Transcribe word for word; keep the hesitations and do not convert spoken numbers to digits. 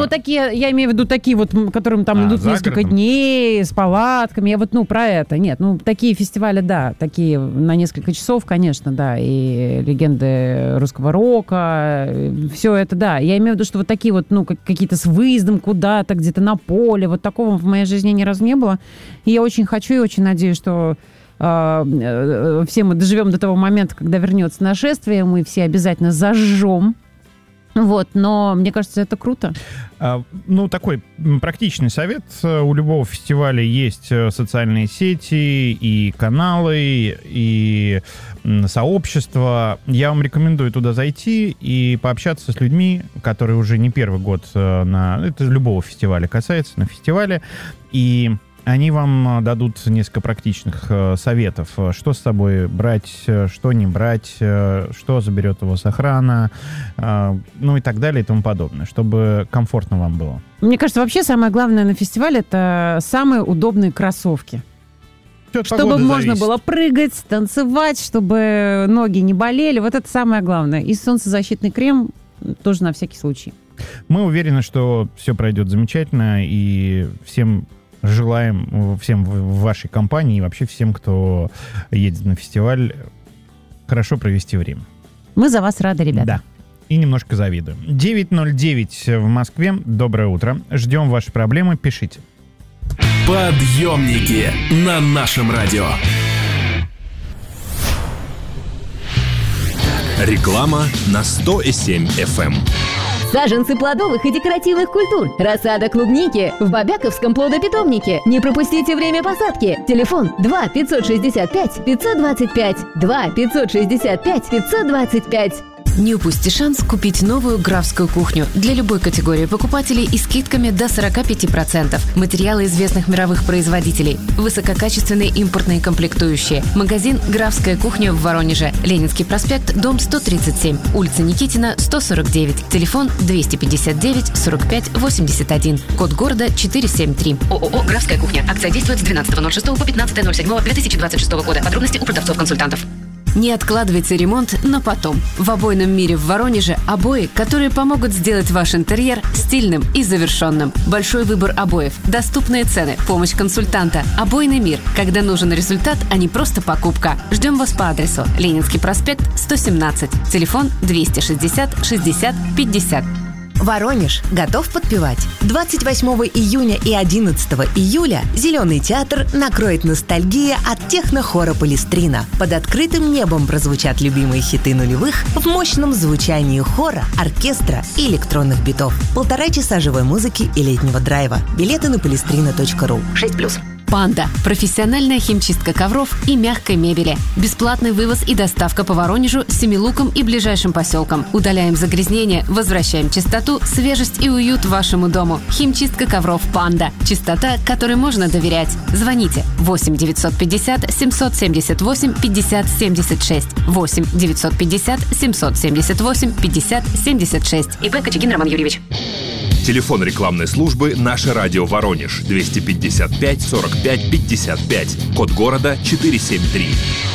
вот такие, я имею в виду такие вот, которым там а, идут несколько дней, с палатками, я вот, ну, про это. Нет, ну, такие фестивали, да, такие на несколько часов, конечно, да, и легенды русского рока, все это, да. Я имею в виду, что вот такие вот, ну, какие-то с выездом куда-то, где-то на поле, вот такого в моей жизни ни разу не было. И я очень хочу и очень надеюсь, что э, все мы доживем до того момента, когда вернется нашествие, мы все обязательно зажжем. Вот, но мне кажется, это круто. А, ну, такой практичный совет. У любого фестиваля есть социальные сети и каналы, и сообщества. Я вам рекомендую туда зайти и пообщаться с людьми, которые уже не первый год на... Это любого фестиваля касается, на фестивале. И они вам дадут несколько практичных э, советов, что с собой брать, что не брать, э, что заберет у вас охрана, э, ну и так далее и тому подобное, чтобы комфортно вам было. Мне кажется, вообще самое главное на фестивале — это самые удобные кроссовки. Все, чтобы можно зависит. было прыгать, танцевать, чтобы ноги не болели. Вот это самое главное. И солнцезащитный крем тоже на всякий случай. Мы уверены, что все пройдет замечательно, и всем... Желаем всем в вашей компании и вообще всем, кто едет на фестиваль, хорошо провести время. Мы за вас рады, ребята. Да. И немножко завидуем. девять ноль девять в Москве. Доброе утро. Ждем ваши проблемы. Пишите. Подъемники на нашем радио. Реклама на сто и семь эф эм. Саженцы плодовых и декоративных культур. Рассада клубники в Бобяковском плодопитомнике. Не пропустите время посадки. Телефон два пятьсот шестьдесят пять пятьсот двадцать пять. два пятьсот шестьдесят пять пятьсот двадцать пять. Не упусти шанс купить новую графскую кухню для любой категории покупателей и скидками до сорок пять процентов. Материалы известных мировых производителей. Высококачественные импортные комплектующие. Магазин «Графская кухня» в Воронеже. Ленинский проспект, дом сто тридцать семь. Улица Никитина, сто сорок девять. Телефон двести пятьдесят девять сорок пять восемьдесят один. Код города четыреста семьдесят три. ООО «Графская кухня». Акция действует с двенадцатого ноль шестого по пятнадцатое ноль седьмого две тысячи двадцать шестого года. Подробности у продавцов-консультантов. Не откладывайте ремонт на потом. В обойном мире в Воронеже обои, которые помогут сделать ваш интерьер стильным и завершенным. Большой выбор обоев, доступные цены, помощь консультанта. Обойный мир, когда нужен результат, а не просто покупка. Ждем вас по адресу: Ленинский проспект, сто семнадцать. Телефон двести шестьдесят шестьдесят пятьдесят. Воронеж готов подпевать. двадцать восьмого июня и одиннадцатого июля Зеленый театр накроет ностальгия от технохора «Полистрина». Под открытым небом прозвучат любимые хиты нулевых в мощном звучании хора, оркестра и электронных битов. Полтора часа живой музыки и летнего драйва. Билеты на полистрина точка ру. шесть плюс. «Панда» – профессиональная химчистка ковров и мягкой мебели. Бесплатный вывоз и доставка по Воронежу, Семилукам и ближайшим поселкам. Удаляем загрязнения, возвращаем чистоту, свежесть и уют вашему дому. Химчистка ковров «Панда». Чистота, которой можно доверять. Звоните восемь девятьсот пятьдесят семьсот семьдесят восемь пятьдесят семьдесят шесть. восемь девятьсот пятьдесят семьсот семьдесят восемь пятьдесят семьдесят шесть. ИП Кочегин Роман Юрьевич. Телефон рекламной службы «Наше радио Воронеж» двести пятьдесят пять сорок пять пятьдесят пять. Код города четыреста семьдесят три.